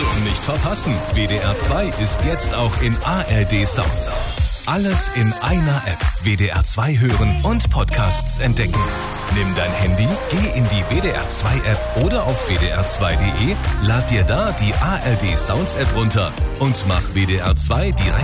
Nicht verpassen. WDR 2 ist jetzt auch in ARD Sounds. Alles in einer App. WDR 2 hören und Podcasts entdecken. Nimm dein Handy, geh in die WDR 2 App oder auf wdr2.de, lad dir da die ARD Sounds App runter und mach WDR 2 direkt